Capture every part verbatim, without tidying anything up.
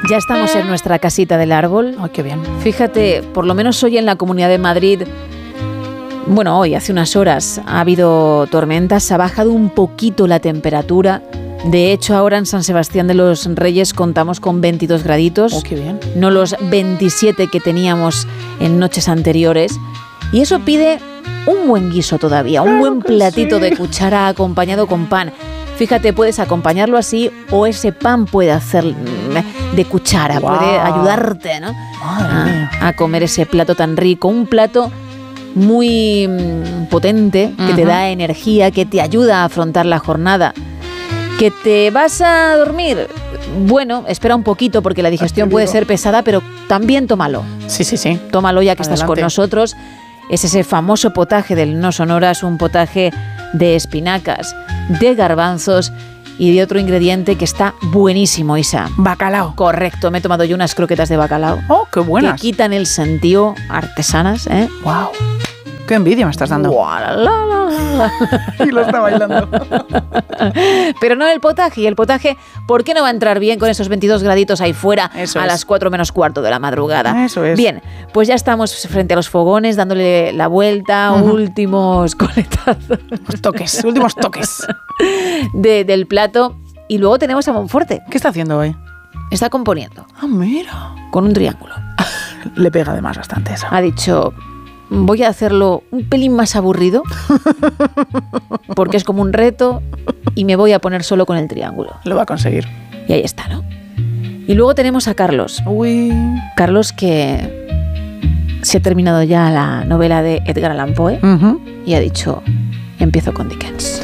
Ya estamos en nuestra casita del árbol. Ay, qué bien. Fíjate, por lo menos hoy en la Comunidad de Madrid, bueno, hoy hace unas horas ha habido tormentas, ha bajado un poquito la temperatura. De hecho, ahora en San Sebastián de los Reyes contamos con veintidós graditos. Oh, qué bien. No los veintisiete que teníamos en noches anteriores. Y eso pide un buen guiso todavía, un claro buen platito sí. de cuchara acompañado con pan. Fíjate, puedes acompañarlo así o ese pan puede hacer de cuchara, wow. puede ayudarte, ¿no? A, a comer ese plato tan rico, un plato muy mm, potente, que uh-huh. te da energía, que te ayuda a afrontar la jornada. ¿Que te vas a dormir? Bueno, espera un poquito porque la digestión puede ser pesada, pero también tómalo. Sí, sí, sí. Tómalo ya que Adelante. Estás con nosotros. Es ese famoso potaje del No Sonoras, un potaje de espinacas, de garbanzos y de otro ingrediente que está buenísimo, Isa. Bacalao. Correcto, me he tomado yo unas croquetas de bacalao. Oh, qué buenas. Que quitan el sentido, artesanas, ¿eh? Wow. Qué envidia me estás dando. Wow, la, la, la. Y lo está bailando. Pero no el potaje. Y el potaje, ¿por qué no va a entrar bien con esos veintidós graditos ahí fuera Eso a es. las cuatro menos cuarto de la madrugada? Eso es. Bien, pues ya estamos frente a los fogones, dándole la vuelta, uh-huh. últimos coletazos. Los toques, últimos toques. De, del plato. Y luego tenemos a Monforte. ¿Qué está haciendo hoy? Está componiendo. Ah, mira. Con un triángulo. Le pega además bastante eso. Ha dicho... Voy a hacerlo un pelín más aburrido porque es como un reto y me voy a poner solo con el triángulo. Lo va a conseguir. Y ahí está, ¿no? Y luego tenemos a Carlos. Uy. Carlos que se ha terminado ya la novela de Edgar Allan Poe uh-huh. y ha dicho, empiezo con Dickens.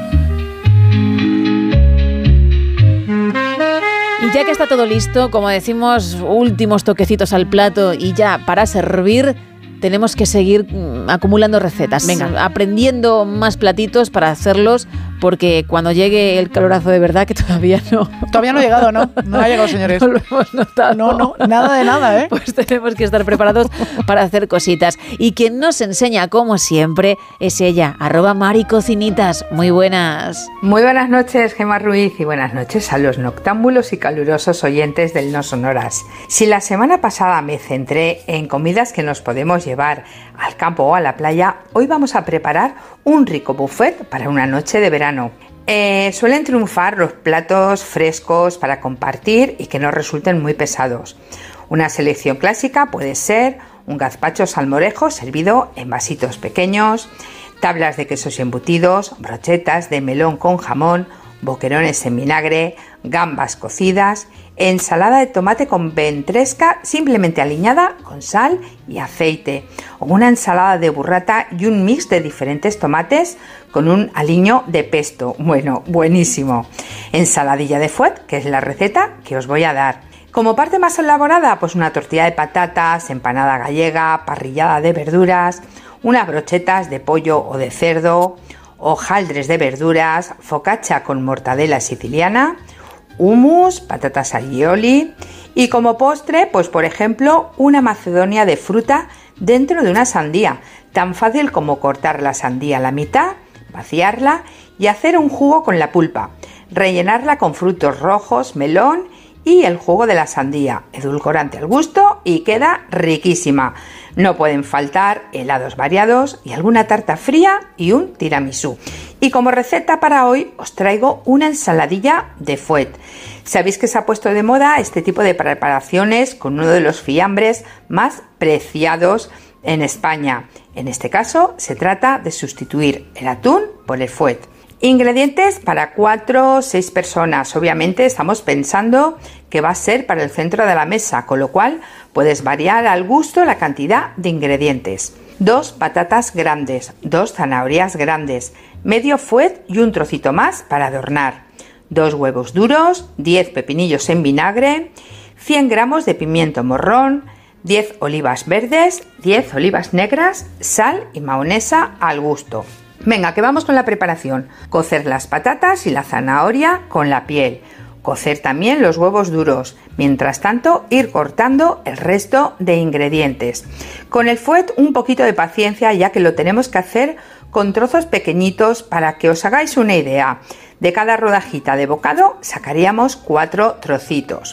Y ya que está todo listo, como decimos, últimos toquecitos al plato y ya para servir... Tenemos que seguir acumulando recetas, Venga. aprendiendo más platitos para hacerlos, porque cuando llegue el calorazo de verdad, que todavía no... Todavía no ha llegado, ¿no? No ha llegado, señores. No lo hemos notado. No, no, nada de nada, ¿eh? Pues tenemos que estar preparados para hacer cositas. Y quien nos enseña, como siempre, es ella, arroba maricocinitas. Muy buenas. Muy buenas noches, Gemma Ruiz, y buenas noches a los noctámbulos y calurosos oyentes del No Sonoras. Si la semana pasada me centré en comidas que nos podemos llevar llevar al campo o a la playa, hoy vamos a preparar un rico buffet para una noche de verano. Eh, suelen triunfar los platos frescos para compartir y que no resulten muy pesados. Una selección clásica puede ser un gazpacho salmorejo servido en vasitos pequeños, tablas de quesos embutidos, brochetas de melón con jamón, boquerones en vinagre, gambas cocidas, ensalada de tomate con ventresca simplemente aliñada con sal y aceite, o una ensalada de burrata y un mix de diferentes tomates con un aliño de pesto. Bueno, buenísimo. Ensaladilla de fuet, que es la receta que os voy a dar. Como parte más elaborada, pues una tortilla de patatas, empanada gallega, parrillada de verduras, unas brochetas de pollo o de cerdo, hojaldres de verduras, focaccia con mortadela siciliana, hummus, patatas alioli y como postre, pues por ejemplo, una macedonia de fruta dentro de una sandía, tan fácil como cortar la sandía a la mitad, vaciarla y hacer un jugo con la pulpa, rellenarla con frutos rojos, melón y el jugo de la sandía, edulcorante al gusto y queda riquísima. No pueden faltar helados variados y alguna tarta fría y un tiramisú. Y como receta para hoy os traigo una ensaladilla de fuet. Sabéis que se ha puesto de moda este tipo de preparaciones con uno de los fiambres más preciados en España. En este caso se trata de sustituir el atún por el fuet. Ingredientes para cuatro o seis personas. Obviamente estamos pensando que va a ser para el centro de la mesa, con lo cual puedes variar al gusto la cantidad de ingredientes. Dos patatas grandes, dos zanahorias grandes, medio fuet y un trocito más para adornar. Dos huevos duros, diez pepinillos en vinagre, cien gramos de pimiento morrón, diez olivas verdes, diez olivas negras, sal y mayonesa al gusto. Venga, que vamos con la preparación. Cocer las patatas y la zanahoria con la piel. Cocer también los huevos duros. Mientras tanto, ir cortando el resto de ingredientes. Con el fuet un poquito de paciencia, ya que lo tenemos que hacer con trozos pequeñitos para que os hagáis una idea. De cada rodajita de bocado sacaríamos cuatro trocitos.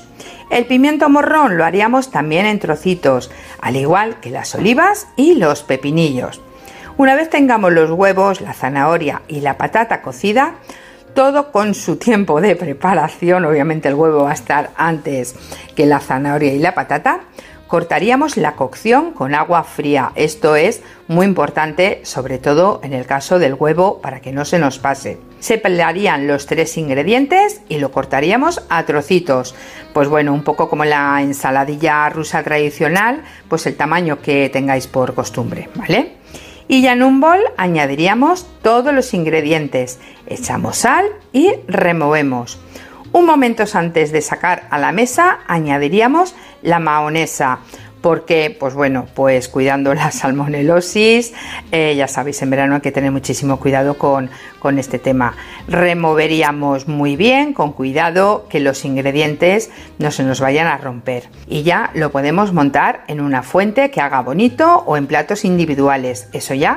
El pimiento morrón lo haríamos también en trocitos, al igual que las olivas y los pepinillos. Una vez tengamos los huevos, la zanahoria y la patata cocida, todo con su tiempo de preparación, obviamente el huevo va a estar antes que la zanahoria y la patata, cortaríamos la cocción con agua fría. Esto es muy importante, sobre todo en el caso del huevo, para que no se nos pase. Se pelarían los tres ingredientes y lo cortaríamos a trocitos. Pues bueno, un poco como la ensaladilla rusa tradicional, pues el tamaño que tengáis por costumbre, ¿vale? Y ya en un bol añadiríamos todos los ingredientes, echamos sal y removemos. Un momento antes de sacar a la mesa añadiríamos la mahonesa, porque pues bueno, pues cuidando la salmonelosis, eh, ya sabéis, en verano hay que tener muchísimo cuidado con, con este tema. Removeríamos muy bien, con cuidado, que los ingredientes no se nos vayan a romper. Y ya lo podemos montar en una fuente que haga bonito o en platos individuales, eso ya